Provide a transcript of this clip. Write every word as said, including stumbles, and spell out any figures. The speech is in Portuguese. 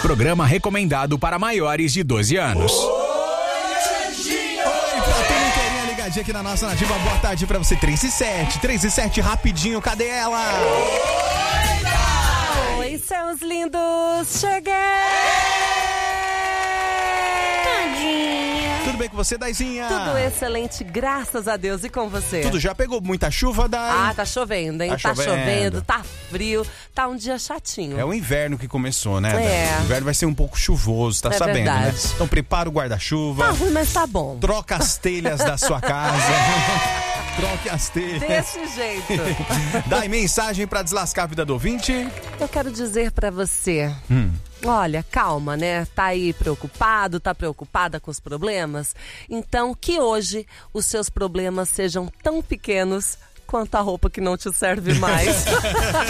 Programa recomendado para maiores de doze anos. Aqui na nossa Nativa, boa tarde pra você. Três e sete, três e sete, rapidinho, cadê ela? Oi, seus lindos, cheguei! Tudo bem com você, Daizinha? Tudo excelente, graças a Deus. E com você? Tudo, já pegou muita chuva, Dai? Ah, tá chovendo, hein? Tá, tá chovendo. chovendo, tá frio, tá um dia chatinho. É o inverno que começou, né? É. Dai? O inverno vai ser um pouco chuvoso, tá É sabendo, verdade. né? Então prepara o guarda-chuva. Tá ruim, mas tá bom. Troca as telhas da sua casa. Troque as telhas. Desse jeito. Dai, mensagem pra deslascar a vida do ouvinte. Eu quero dizer pra você... Hum. Olha, calma, né? Tá aí preocupado, tá preocupada com os problemas? Então, que hoje os seus problemas sejam tão pequenos quanto a roupa que não te serve mais.